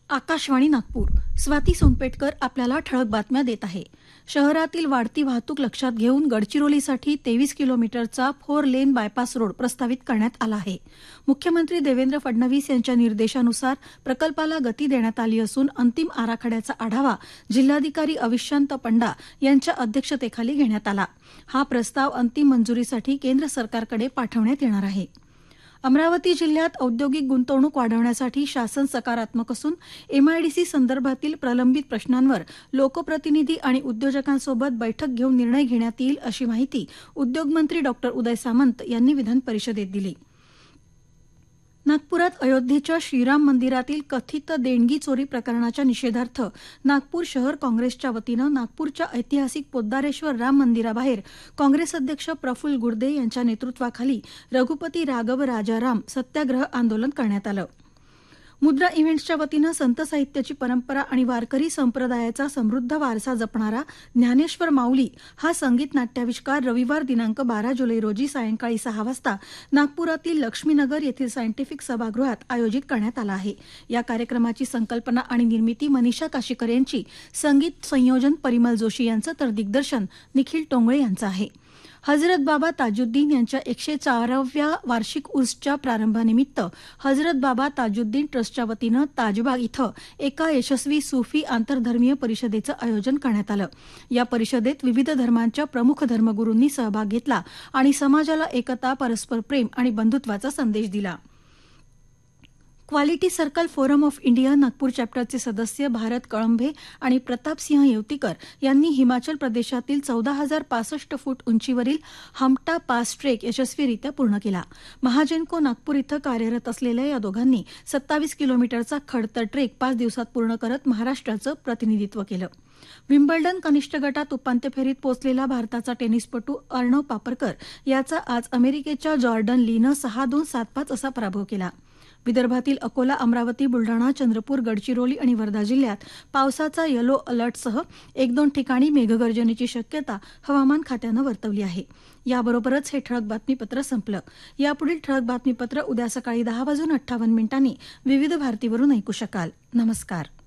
आकाशवाणी नागपूर. स्वाती सोनपेटकर आपल्याला ठळक बातम्या देत आहे. शहरातील वाढती वाहतूक लक्षात घेऊन गडचिरोलीसाठी 23 किलोमीटरचा 4 लेन बायपास रोड प्रस्तावित करण्यात आला आहे. मुख्यमंत्री देवेंद्र फडणवीस यांच्या निर्देशानुसार प्रकल्पाला गती देण्यात आली असून अंतिम आराखड्याचा आढावा जिल्हाधिकारी अविश्रांत पंडा यांच्या अध्यक्षतेखाली घेण्यात आला. हा प्रस्ताव अंतिम मंजुरीसाठी केंद्र सरकारकडे पाठवण्यात येणार आहे. अमरावती जिल्ह्यात औद्योगिक गुंतवणूक वाढवण्यासाठी शासन सकारात्मक असून एमआयडीसी संदर्भातील प्रलंबित प्रश्नांवर लोकप्रतिनिधी आणि उद्योजकांसोबत बैठक घेऊन निर्णय घेण्यात येईल अशी माहिती उद्योगमंत्री डॉ. उदय सामंत यांनी विधान परिषदेत दिली. नागपुरात अयोध्येच्या श्रीराम मंदिरातील कथित देणगी चोरी प्रकरणाच्या निषेधार्थ नागपूर शहर काँग्रेसच्या वतीनं नागपूरच्या ऐतिहासिक पोद्दारेश्वर राम मंदिराबाहेर काँग्रेस अध्यक्ष प्रफुल्ल गुर्दे यांच्या नेतृत्वाखाली रघुपती राघव राजाराम सत्याग्रह आंदोलन करण्यात आलं. मुद्रा इव्हेंट्सच्या वतीनं संत साहित्याची परंपरा आणि वारकरी संप्रदायाचा समृद्ध वारसा जपणारा ज्ञानेश्वर माऊली हा संगीत नाट्याविष्कार रविवार दिनांक 12 जुलै रोजी सायंकाळी 6 वाजता नागपुरातील लक्ष्मीनगर येथील सायंटिफिक सभागृहात आयोजित करण्यात आला आहे. या कार्यक्रमाची संकल्पना आणि निर्मिती मनीषा काशीकर यांची, संगीत संयोजन परिमल जोशी यांचं तर दिग्दर्शन निखिल टोंगळे यांचं आहे. हजरत बाबा ताजुद्दीन यांच्या 104व्या वार्षिक उर्सच्या प्रारंभानिमित्त हजरत बाबा ताजुद्दीन ट्रस्टच्या वतीनं ताजबाग इथं एका यशस्वी सूफी आंतरधर्मीय परिषदेचं आयोजन करण्यात आलं. या परिषदेत विविध धर्मांच्या प्रमुख धर्मगुरूंनी सहभाग घेतला आणि समाजाला एकता, परस्पर प्रेम आणि बंधुत्वाचा संदेश दिला. Quality circle forum of India Nagpur चॅप्टरचे सदस्य भारत कळंभे आणि प्रतापसिंह येवतीकर यांनी हिमाचल प्रदेशातील 14,065 फूट उंचीवरील हमटा पास ट्रेक यशस्वीरित्या पूर्ण केला. महाजेनको नागपूर इथं कार्यरत असलेल्या या दोघांनी 27 किलोमीटरचा खडतर ट्रेक 5 दिवसात पूर्ण करत महाराष्ट्राचं प्रतिनिधित्व केलं. विम्बल्डन कनिष्ठ गटात उपांत्य फेरीत पोहोचलेला भारताचा टेनिसपटू अर्णव पापरकर याचा आज अमेरिकेच्या जॉर्डन लीनं 6-2, 7-5 असा पराभव केला. विदर्भातील अकोला, अमरावती, बुलढाणा, चंद्रपूर, गडचिरोली आणि वर्धा जिल्ह्यात पावसाचा येलो अलर्टसह 1-2 ठिकाणी मेघगर्जनेची शक्यता हवामान खात्यानं वर्तवली आहे. याबरोबरच हे ठळक बातमीपत्र संपलं. यापुढील ठळक बातमीपत्र उद्या सकाळी 10:58 विविध भारतीवरून ऐकू शकाल. नमस्कार.